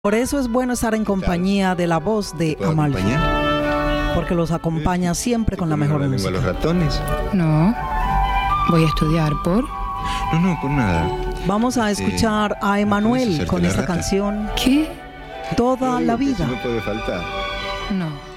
Por eso es bueno estar en compañía de la voz de Amalfi, porque los acompaña siempre con la mejor música. Los ratones. No, voy a estudiar por... No, por nada. Vamos a escuchar a Emanuel con esta canción. ¿Qué? Toda la vida. No puede faltar. No.